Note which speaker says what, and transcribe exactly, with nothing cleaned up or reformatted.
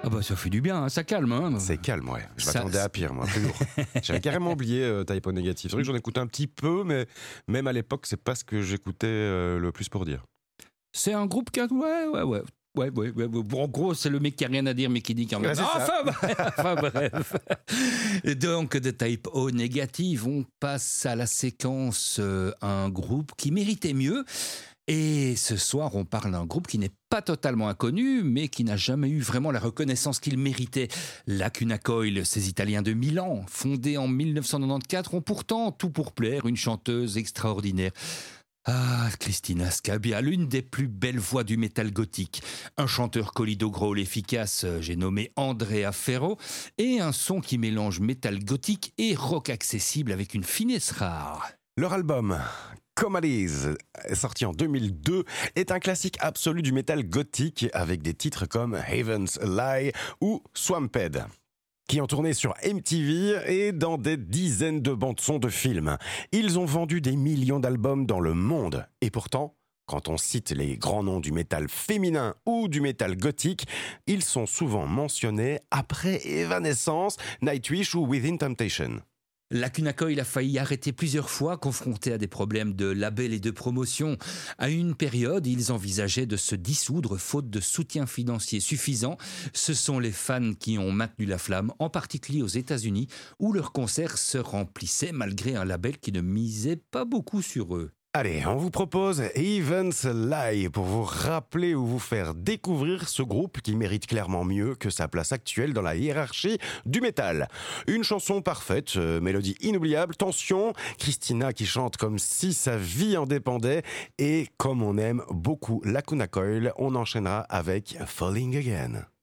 Speaker 1: Ah bah ça fait du bien, hein, ça calme. Hein.
Speaker 2: C'est calme, ouais. Je
Speaker 1: Ça-
Speaker 2: m'attendais à pire, moi, plus lourd. J'avais carrément oublié euh, Type O Négatif. C'est vrai que j'en écoutais un petit peu, mais même à l'époque, c'est pas ce que j'écoutais euh, le plus pour dire.
Speaker 1: C'est un groupe qui a... Ouais, ouais, ouais. Ouais, ouais, ouais, ouais. Bon, en gros, c'est le mec qui a rien à dire, mais qui dit quand même.
Speaker 2: Ouais, c'est ça.
Speaker 1: enfin, bref, enfin, bref. Et donc, de Type O Négative, on passe à la séquence euh, un groupe qui méritait mieux. Et ce soir, on parle d'un groupe qui n'est pas totalement inconnu, mais qui n'a jamais eu vraiment la reconnaissance qu'il méritait. Lacuna Coil, ces Italiens de Milan, fondés en dix-neuf cent quatre-vingt-quatorze, ont pourtant tout pour plaire, une chanteuse extraordinaire. Ah, Cristina Scabbia, l'une des plus belles voix du métal gothique. Un chanteur colido-growl efficace, j'ai nommé Andrea Ferro, et un son qui mélange métal gothique et rock accessible avec une finesse rare.
Speaker 2: Leur album Comalies, sorti en deux mille deux, est un classique absolu du métal gothique avec des titres comme Heaven's Lie ou Swamped, qui ont tourné sur M T V et dans des dizaines de bandes-sons de films. Ils ont vendu des millions d'albums dans le monde. Et pourtant, quand on cite les grands noms du métal féminin ou du métal gothique, ils sont souvent mentionnés après Evanescence, Nightwish ou Within Temptation.
Speaker 1: Lacuna Coil a failli arrêter plusieurs fois, confronté à des problèmes de label et de promotion. À une période, ils envisageaient de se dissoudre faute de soutien financier suffisant. Ce sont les fans qui ont maintenu la flamme, en particulier aux États-Unis, où leurs concerts se remplissaient malgré un label qui ne misait pas beaucoup sur eux.
Speaker 2: Allez, on vous propose Heaven's Lie pour vous rappeler ou vous faire découvrir ce groupe qui mérite clairement mieux que sa place actuelle dans la hiérarchie du métal. Une chanson parfaite, euh, mélodie inoubliable, tension, Christina qui chante comme si sa vie en dépendait et comme on aime beaucoup Lacuna Coil, on enchaînera avec Falling Again.